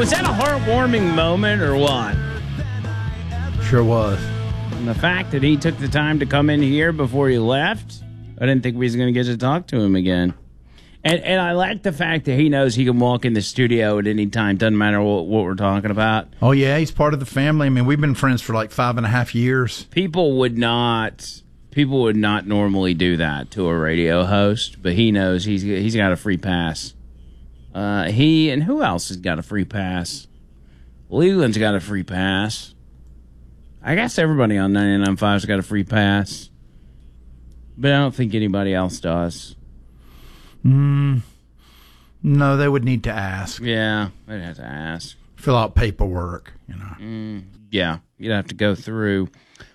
was that a heartwarming moment or what? Sure was. And the fact that he took the time to come in here before he left, I didn't think we was going to get to talk to him again. And I like the fact that he knows he can walk in the studio at any time. Doesn't matter what we're talking about. Oh, yeah, he's part of the family. I mean, we've been friends for like 5.5 years. People would not normally do that to a radio host, but he knows he's got a free pass. He and who else has got a free pass? Leland's got a free pass. I guess everybody on 99.5's got a free pass, but I don't think anybody else does. No, they would need to ask. Yeah, they'd have to ask. Fill out paperwork, you know. Yeah, you'd have to go through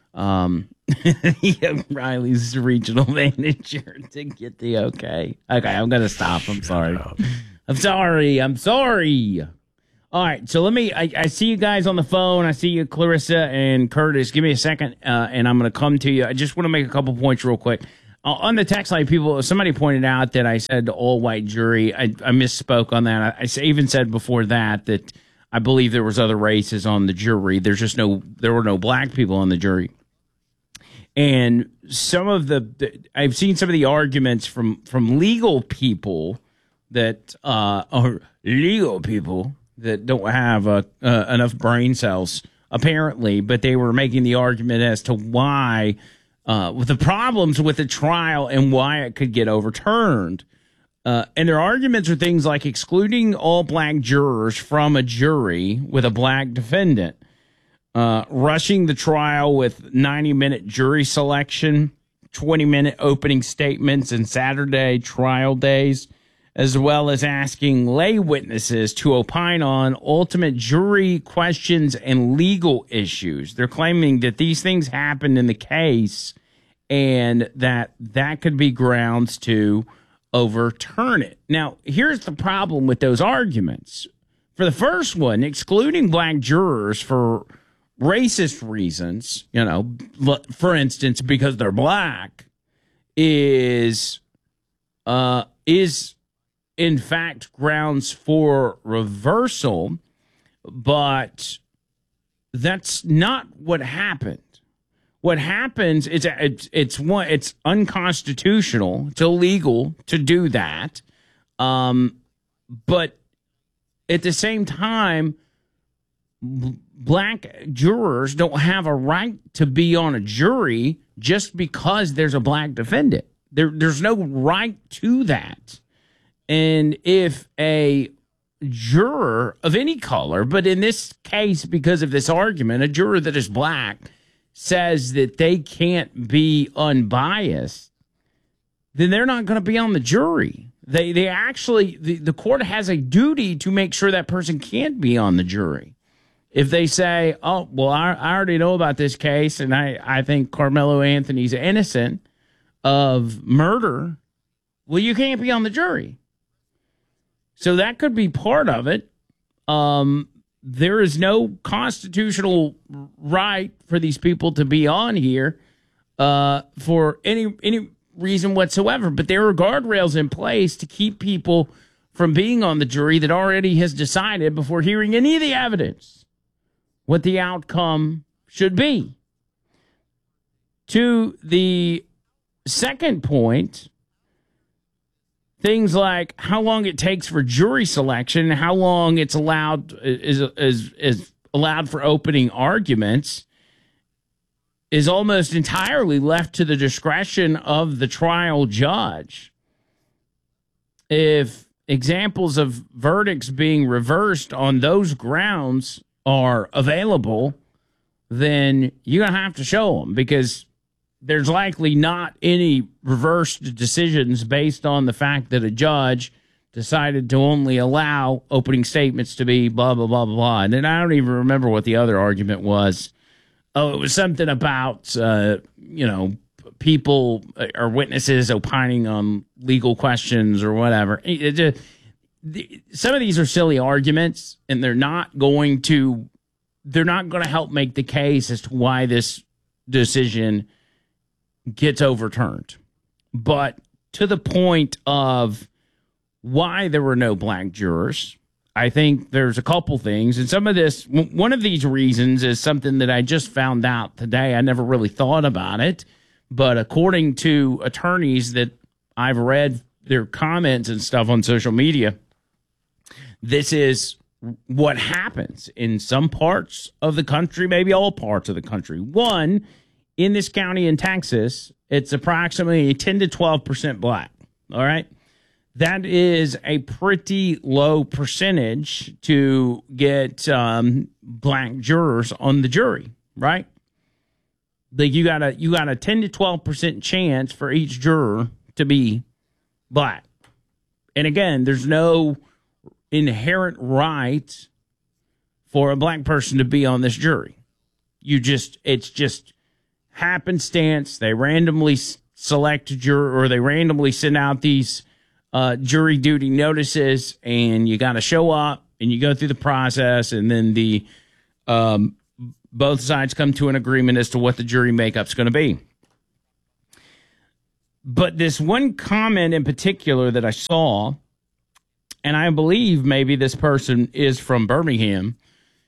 Riley's regional manager to get the okay. Okay, I'm going to stop. I'm sorry. I'm sorry. All right, so I see you guys on the phone. I see you, Clarissa and Curtis. Give me a second, and I'm going to come to you. I just want to make a couple points real quick. On the text line, somebody pointed out that I said all-white jury. I misspoke on that. I even said before that I believe there was other races on the jury. There were no black people on the jury. And I've seen some of the arguments from legal people that are legal people that don't have enough brain cells, apparently, but they were making the argument as to why with the problems with the trial and why it could get overturned. And their arguments are things like excluding all black jurors from a jury with a black defendant, rushing the trial with 90-minute jury selection, 20-minute opening statements, and Saturday trial days, as well as asking lay witnesses to opine on ultimate jury questions and legal issues. They're claiming that these things happened in the case and that could be grounds to overturn it. Now, here's the problem with those arguments. For the first one, excluding black jurors for racist reasons, for instance, because they're black, is in fact grounds for reversal, but that's not what happened. What happens is it's unconstitutional, it's illegal to do that, but at the same time, black jurors don't have a right to be on a jury just because there's a black defendant. There's no right to that. And if a juror of any color, but in this case, because of this argument, a juror that is black says that they can't be unbiased, then they're not going to be on the jury. They actually, the court has a duty to make sure that person can't be on the jury. If they say, oh, well, I already know about this case, and I think Carmelo Anthony's innocent of murder, well, you can't be on the jury. So that could be part of it. There is no constitutional right for these people to be on here for any reason whatsoever. But there are guardrails in place to keep people from being on the jury that already has decided before hearing any of the evidence what the outcome should be. To the second point, things like how long it takes for jury selection, how long it's allowed is allowed for opening arguments, is almost entirely left to the discretion of the trial judge. If examples of verdicts being reversed on those grounds are available, then you're going to have to show them, because there's likely not any reversed decisions based on the fact that a judge decided to only allow opening statements to be blah, blah, blah, blah, blah. And then I don't even remember what the other argument was. Oh, it was something about, people or witnesses opining on legal questions or whatever. Some of these are silly arguments, and they're not going to help make the case as to why this decision gets overturned. But to the point of why there were no black jurors, I think there's a couple things, and some of this, one of these reasons is something that I just found out today. I never really thought about it, but according to attorneys that I've read their comments and stuff on social media, this is what happens in some parts of the country, maybe all parts of the country. One, in this county in Texas, it's approximately 10 to 12% black. All right. That is a pretty low percentage to get black jurors on the jury, right? Like you got a 10 to 12% chance for each juror to be black. And again, there's no inherent right for a black person to be on this jury. It's just happenstance. They randomly select a juror, or they randomly send out these jury duty notices, and you got to show up and you go through the process, and then both sides come to an agreement as to what the jury makeup's going to be. But this one comment in particular that I saw, and I believe maybe this person is from Birmingham.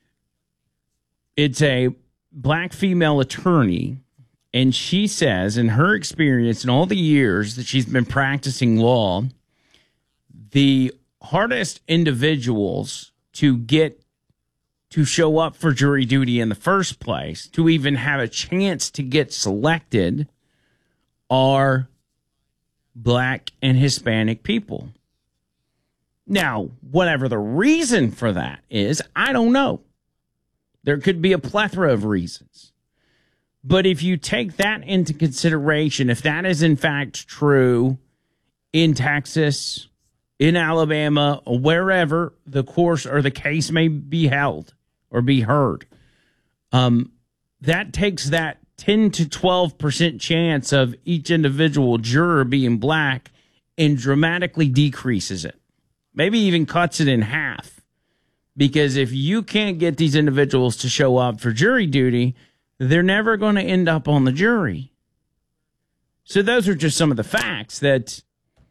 It's a black female attorney, and she says in her experience in all the years that she's been practicing law, the hardest individuals to get to show up for jury duty in the first place, to even have a chance to get selected, are black and Hispanic people. Now, whatever the reason for that is, I don't know. There could be a plethora of reasons. But if you take that into consideration, if that is in fact true in Texas, in Alabama, or wherever the course or the case may be held or be heard, that takes that 10 to 12% chance of each individual juror being black and dramatically decreases it. Maybe even cuts it in half. Because if you can't get these individuals to show up for jury duty, they're never going to end up on the jury. So those are just some of the facts that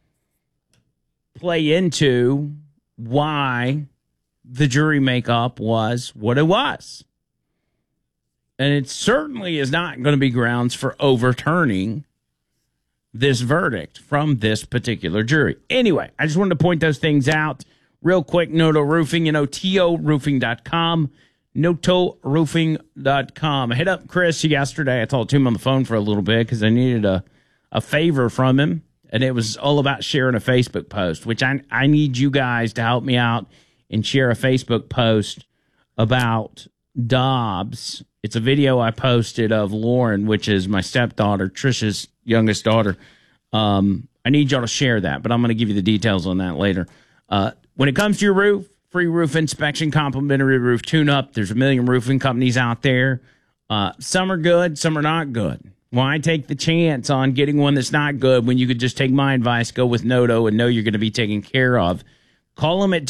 play into why the jury makeup was what it was. And it certainly is not going to be grounds for overturning this verdict from this particular jury. Anyway, I just wanted to point those things out real quick. Noto Roofing, TORoofing.com, NotoRoofing.com. I hit up Chris yesterday. I talked to him on the phone for a little bit because I needed a favor from him. And it was all about sharing a Facebook post, which I need you guys to help me out and share a Facebook post about Dobbs. It's a video I posted of Lauren, which is my stepdaughter, Trisha's youngest daughter. I need y'all to share that, but I'm going to give you the details on that later. When it comes to your roof, free roof inspection, complimentary roof tune-up, there's a million roofing companies out there. Some are good, some are not good. Why take the chance on getting one that's not good when you could just take my advice, go with Noto, and know you're going to be taken care of? Call them at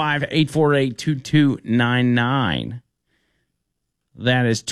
205-848-2299. That is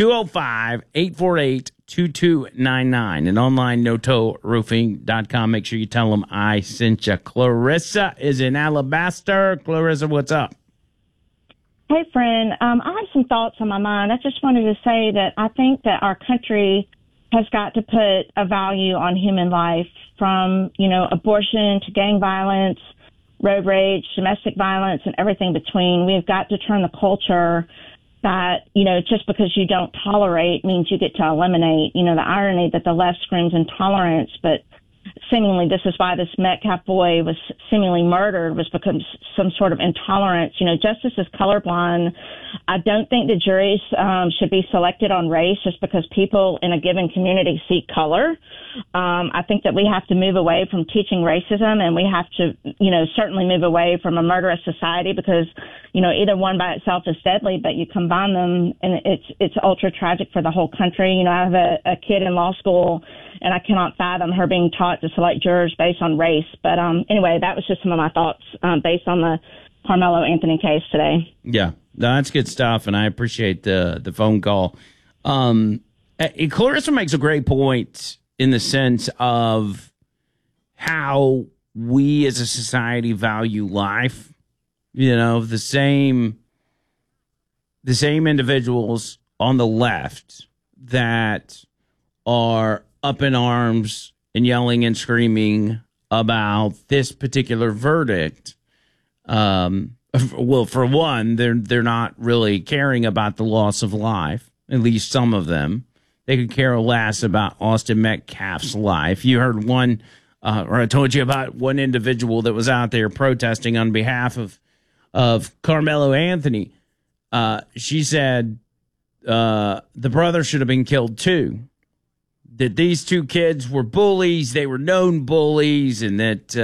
205-848-2299. And online, NotoRoofing.com. Make sure you tell them I sent you. Clarissa is in Alabaster. Clarissa, what's up? Hey, friend. I have some thoughts on my mind. I just wanted to say that I think that our country has got to put a value on human life, from, abortion to gang violence, road rage, domestic violence, and everything between. We've got to turn the culture that, just because you don't tolerate means you get to eliminate. The irony that the left screams intolerance, but seemingly this is why this Metcalf boy was seemingly murdered, was because some sort of intolerance. Justice is colorblind. I don't think the juries should be selected on race just because people in a given community see color. I think that we have to move away from teaching racism, and we have to, certainly move away from a murderous society, because, either one by itself is deadly, but you combine them and it's ultra tragic for the whole country. I have a kid in law school, and I cannot fathom her being taught to select jurors based on race. But anyway, that was just some of my thoughts based on the Carmelo Anthony case today. Yeah, that's good stuff, and I appreciate the phone call. Clarissa makes a great point in the sense of how we as a society value life. the same individuals on the left that are up in arms and yelling and screaming about this particular verdict. Well, for one, they're not really caring about the loss of life, at least some of them. They could care less about Austin Metcalf's life. You heard one, or I told you about one individual that was out there protesting on behalf of Carmelo Anthony. She said the brother should have been killed too. That these two kids were bullies, they were known bullies, and that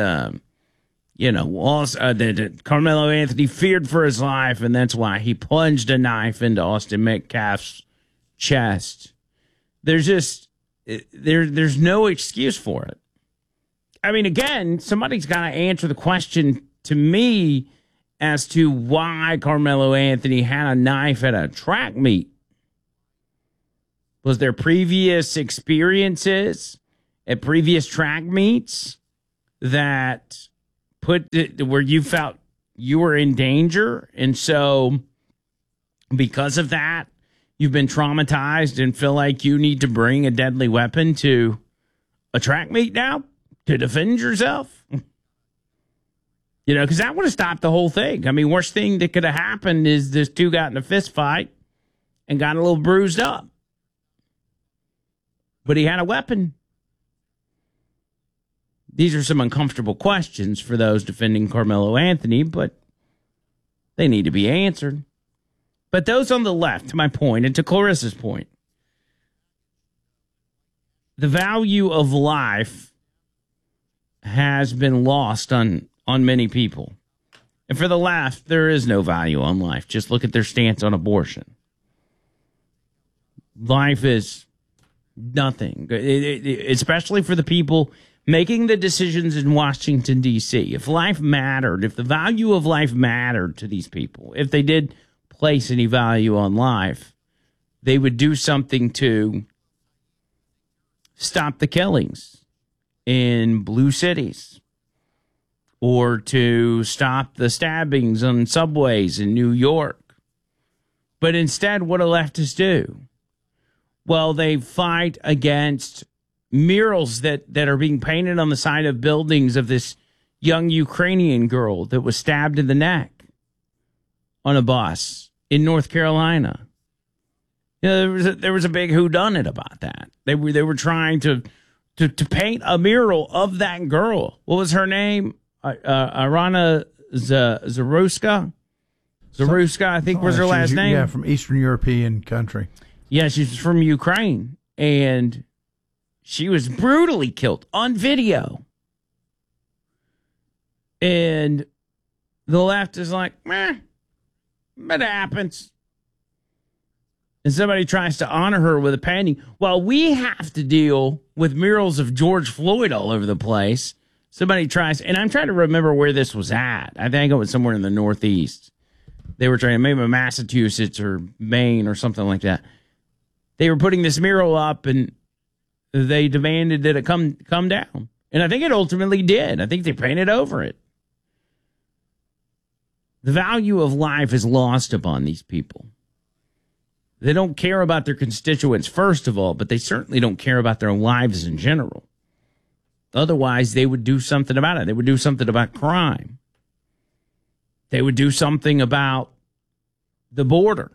also that Carmelo Anthony feared for his life, and that's why he plunged a knife into Austin Metcalf's chest. There's no excuse for it. I mean, again, somebody's got to answer the question to me as to why Carmelo Anthony had a knife at a track meet. Was there previous experiences at previous track meets that where you felt you were in danger, and so because of that, you've been traumatized and feel like you need to bring a deadly weapon to a track meet now to defend yourself? Because that would have stopped the whole thing. I mean, worst thing that could have happened is this two got in a fist fight and got a little bruised up. But he had a weapon. These are some uncomfortable questions for those defending Carmelo Anthony, but they need to be answered. But those on the left, to my point, and to Clarissa's point, the value of life has been lost on many people. And for the left, there is no value on life. Just look at their stance on abortion. Life is nothing, especially for the people making the decisions in Washington, D.C. If life mattered, if the value of life mattered to these people, if they did place any value on life, they would do something to stop the killings in blue cities or to stop the stabbings on subways in New York. But instead, what do leftists do? Well, they fight against murals that are being painted on the side of buildings of this young Ukrainian girl that was stabbed in the neck on a bus in North Carolina. There was a big whodunit about that. They were trying to paint a mural of that girl. What was her name? Irina Zaruska? Zaruska, I think was her last name. Yeah, from Eastern European country. Yeah, she's from Ukraine, and she was brutally killed on video. And the left is like, but it happens. And somebody tries to honor her with a painting. While we have to deal with murals of George Floyd all over the place, somebody tries, and I'm trying to remember where this was at. I think it was somewhere in the Northeast. They were trying, maybe Massachusetts or Maine or something like that. They were putting this mural up, and they demanded that it come down. And I think it ultimately did. I think they painted over it. The value of life is lost upon these people. They don't care about their constituents, first of all, but they certainly don't care about their lives in general. Otherwise, they would do something about it. They would do something about crime. They would do something about the border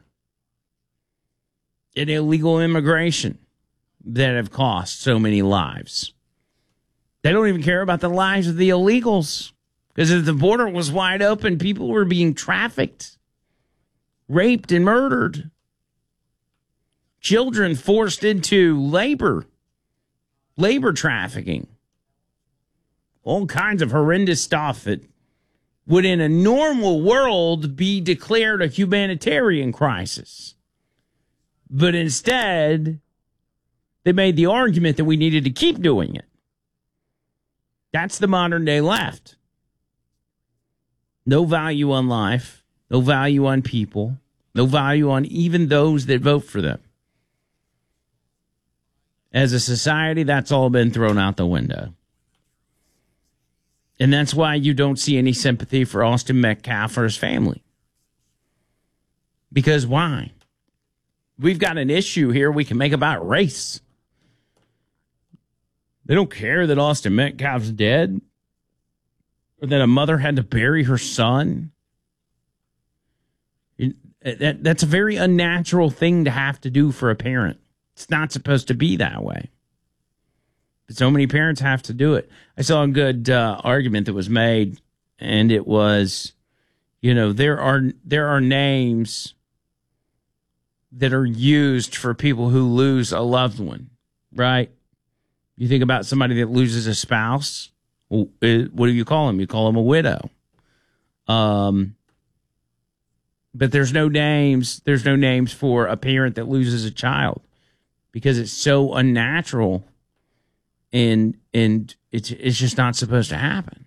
and illegal immigration that have cost so many lives. They don't even care about the lives of the illegals, because if the border was wide open, people were being trafficked, raped, and murdered. Children forced into labor trafficking. All kinds of horrendous stuff that would in a normal world be declared a humanitarian crisis. But instead, they made the argument that we needed to keep doing it. That's the modern day left. No value on life, no value on people, no value on even those that vote for them. As a society, that's all been thrown out the window. And that's why you don't see any sympathy for Austin Metcalf or his family. Because why? We've got an issue here we can make about race. They don't care that Austin Metcalf's dead or that a mother had to bury her son. That's a very unnatural thing to have to do for a parent. It's not supposed to be that way. But so many parents have to do it. I saw a good argument that was made, and it was, there are names that are used for people who lose a loved one, right? You think about somebody that loses a spouse. What do you call them? You call them a widow. But there's no names. There's no names for a parent that loses a child because it's so unnatural, and it's just not supposed to happen.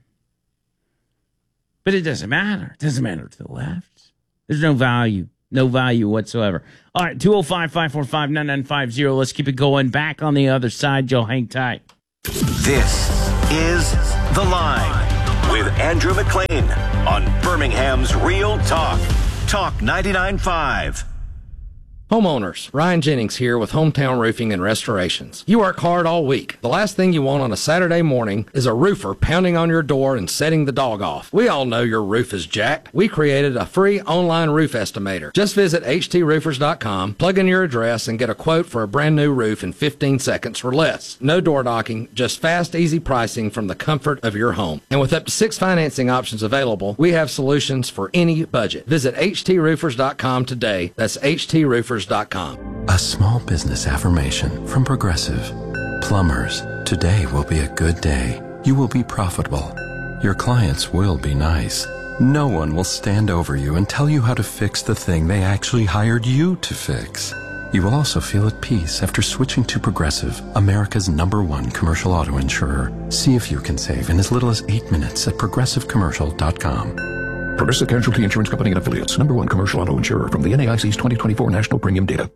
But it doesn't matter. It doesn't matter to the left. There's no value. No value whatsoever. All right, 205-545-9950. Let's keep it going. Back on the other side. Joe, hang tight. This is The Line with Andrew McLean on Birmingham's Real Talk. Talk 99.5. Homeowners, Ryan Jennings here with Hometown Roofing and Restorations. You work hard all week. The last thing you want on a Saturday morning is a roofer pounding on your door and setting the dog off. We all know your roof is jacked. We created a free online roof estimator. Just visit htroofers.com, plug in your address, and get a quote for a brand new roof in 15 seconds or less. No door knocking, just fast, easy pricing from the comfort of your home. And with up to 6 financing options available, we have solutions for any budget. Visit htroofers.com today. That's htroofers.com. A small business affirmation from Progressive. Plumbers, today will be a good day. You will be profitable. Your clients will be nice. No one will stand over you and tell you how to fix the thing they actually hired you to fix. You will also feel at peace after switching to Progressive, America's #1 commercial auto insurer. See if you can save in as little as 8 minutes at progressivecommercial.com. Progressive Casualty Insurance Company and Affiliates. #1 commercial auto insurer from the NAIC's 2024 National Premium Data.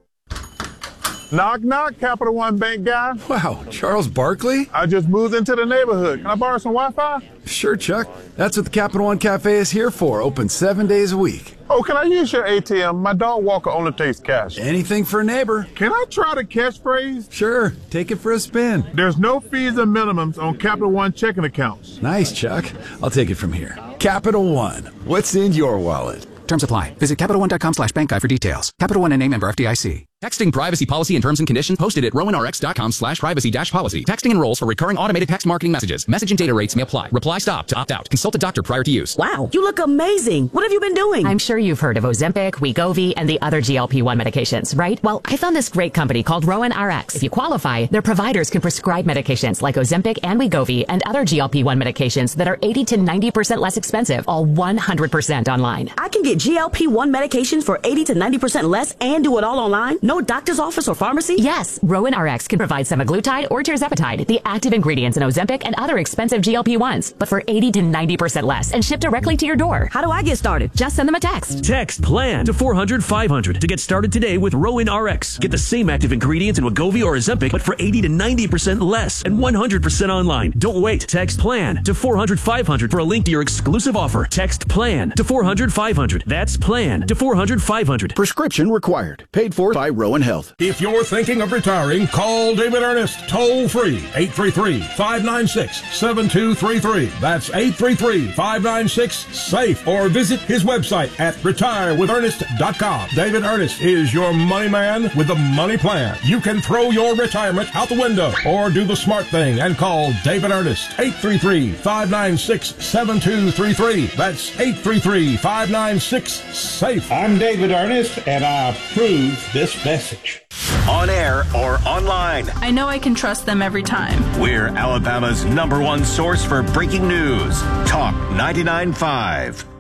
Knock, knock, Capital One Bank guy. Wow, Charles Barkley? I just moved into the neighborhood. Can I borrow some Wi-Fi? Sure, Chuck. That's what the Capital One Cafe is here for. Open 7 days a week. Oh, can I use your ATM? My dog Walker only takes cash. Anything for a neighbor. Can I try the catchphrase? Sure, take it for a spin. There's no fees and minimums on Capital One checking accounts. Nice, Chuck. I'll take it from here. Capital One. What's in your wallet? Terms apply. Visit CapitalOne.com/bankguide for details. Capital One, a name member FDIC. Texting privacy policy and terms and conditions posted at RowanRx.com/privacy-policy. Texting enrolls for recurring automated text marketing messages. Message and data rates may apply. Reply stop to opt out. Consult a doctor prior to use. Wow, you look amazing. What have you been doing? I'm sure you've heard of Ozempic, Wegovy, and the other GLP-1 medications, right? Well, I found this great company called Rowan RX. If you qualify, their providers can prescribe medications like Ozempic and Wegovy and other GLP-1 medications that are 80 to 90% less expensive, all 100% online. I can get GLP-1 medications for 80 to 90% less and do it all online? No doctor's office or pharmacy? Yes, Rowan RX can provide semaglutide or tirzepatide, the active ingredients in Ozempic and other expensive GLP-1s, but for 80 to 90% less and shipped directly to your door. How do I get started? Just send them a text. Text PLAN to 400-500 to get started today with Rowan RX. Get the same active ingredients in Wegovy or Ozempic, but for 80 to 90% less and 100% online. Don't wait. Text PLAN to 400-500 for a link to your exclusive offer. Text PLAN to 400-500. That's PLAN to 400-500. Prescription required. Paid for by Rowan Health. If you're thinking of retiring, call David Ernest toll free 833-596-7233. That's 833-596-SAFE, or visit his website at retirewithernest.com. David Ernest is your money man with the money plan. You can throw your retirement out the window or do the smart thing and call David Ernest 833-596-7233. That's 833-596-SAFE. I'm David Ernest, and I approve this message. On air or online, I know I can trust them every time. We're Alabama's #1 source for breaking news. Talk 99.5.